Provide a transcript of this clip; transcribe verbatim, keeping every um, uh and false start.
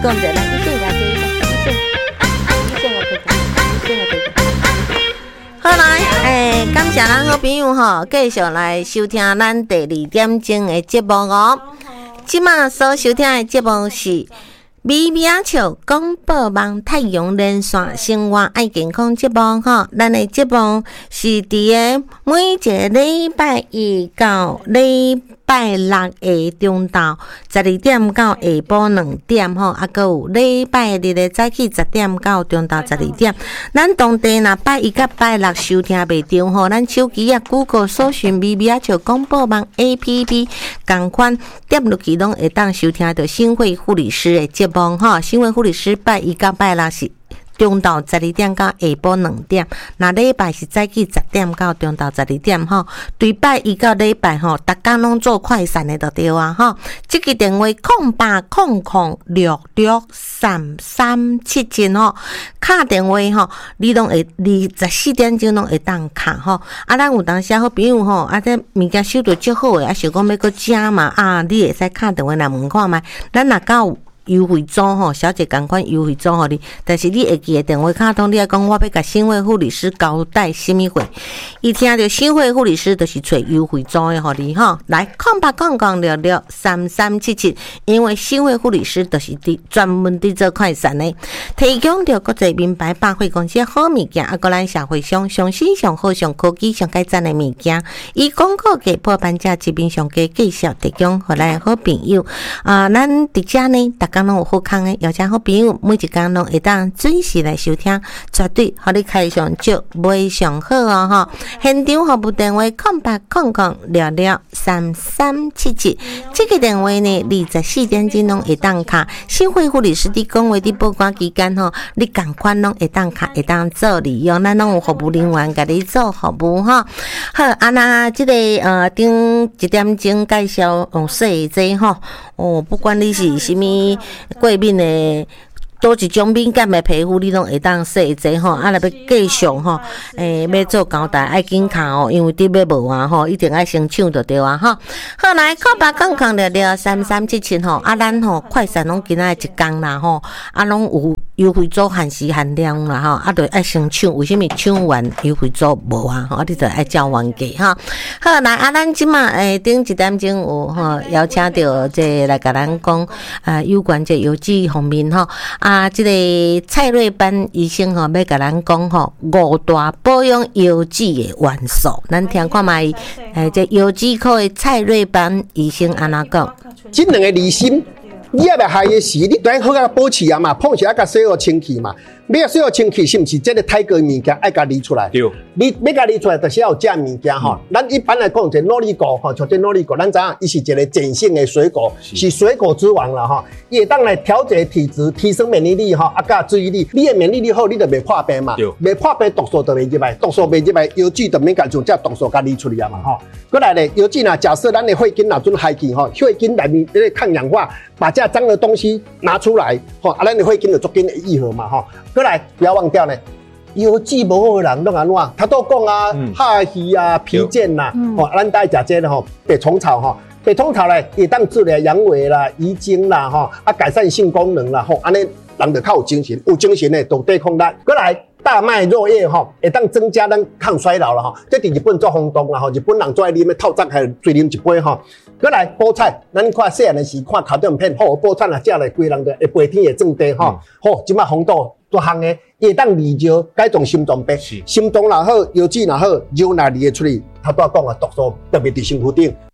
讲者咱医生来接一下，医生，医生我陪他，医生我陪他。好来，诶、欸，感谢咱好朋友吼，继续来收听咱第二点钟的节目哦。即马所收听的节目是美美啊笑广播网太阳连线生活爱健康节目吼，咱的节目是伫个每一个礼拜一到礼拜六的中昼十二点到下晡两点吼，啊，搁有礼拜日的早起十点到中昼十二点。咱当地若拜一甲拜六收听袂着吼，咱手机啊 Google 搜寻美美啊笑广播网 A P P， 同款点落去拢会当收听到新会护理师的节目吼。新会护理师拜一甲拜六是中昼十二点到下晡两点，那礼拜是早起十点到中昼十二点吼。对拜一到礼拜吼，逐工拢做快闪的就对啊吼。这个电话空八空空六六三三七七吼，敲电话吼，你拢会二十四点钟拢会当敲吼。啊，咱有当时好朋友吼，啊，这物件收到足好诶，啊，想讲要搁加嘛，啊，你会使敲电话来问看觅，咱若到优惠组吼，小姐赶快优惠组互你，但是你会记的电话卡通，你要讲我要甲新会护理师交代什么会，伊听到新会护理师就是找优惠组的互你吼，来空八空空六六三三七七，因为新会护理师就是伫专门伫做快闪的，提供着国际名牌百货公司的好物件，啊，个咱社会上上新上好上科技上改赞的物件，以广告价破半价这边上加介绍提供互咱的好朋友啊，咱伫遮呢，逐工拢有好康的，邀请好朋友每一工拢会当准时来收听，绝对互你开上足卖上好哦吼！现场服务电话空八空空六六三三七七，这个电话呢，二十四点钟拢会当卡。新会护理师伫讲话伫报关期间吼，你共款拢会当卡，会当做利用，咱拢有服务人员甲你做服务吼。好，啊那这个呃，顶一点钟介绍用洗剂吼。哦，不管你是什么过敏的，多一种敏感的皮肤，你拢会当洗剂吼。啊，若要继续吼，诶、欸，要做交代爱紧卡哦，因为伫要无啊吼，一定爱先抢就对啊吼。好来，靠八空空六六三三七七吼，啊，咱吼快闪拢今仔一工啦吼，啊，拢有优惠组限时限量啦吼，啊，就爱先抢，为什么抢完优惠组无啊？吼，啊，你就爱交原价哈。好来，啊，咱即马诶，顶一点钟有吼邀请到这来甲咱讲啊，有关这油脂方面吼啊，这个蔡瑞班医生吼要甲咱讲吼五大保养油脂的元素，咱听看觅诶，这油脂科的蔡瑞班医生安怎讲？ 这两个离心。你也袂害的是，你当然好甲保持啊嘛，碰起啊甲洗好清气嘛。要洗好清气，是毋是？这个泰国物件爱甲离出来。对。你要甲离出来，就是要有这物件吼。咱、嗯、一般来讲，这诺丽果吼，像这诺丽果，咱知影，伊是一个碱性的水果，是, 是水果之王啦吼。伊会当来调节体质，提升免疫力吼，啊甲注意力。你的免疫力好，你就袂破病嘛。对。袂破病，毒素就袂入来，毒素袂入来，油脂就免甲从这毒素甲离出来啊嘛吼。过来咧，油脂呐，假设咱的血筋若准害去吼，血筋内面那个抗氧化，把这脏的东西拿出来，吼，啊，咱的血筋就足紧的愈合嘛吼。过来，不要忘掉呢。油脂无好的人拢安怎？他都讲啊，哈气啊、皮腱呐，吼、嗯，咱大家食这个吼，白虫草吼，白虫草咧，会当治疗阳痿啦、遗精啦，吼，啊，改善性功能啦，吼，安尼人就较有精神，有精神咧，就对抗力。过来，大麦肉叶吼，会当增加咱抗衰老啦，吼，这伫日本做轰动啦，吼，日本人做爱啉的透早还水啉一杯吼。过来菠菜，咱看细汉的时看卡通片，好菠菜啊，食来规人就会飞天的种地吼，好，即马红豆做行的。会当利尿改善心脏病，心脏若好，油脂若好，尿若离会出去，头拄仔讲啊，毒素特别伫身躯顶，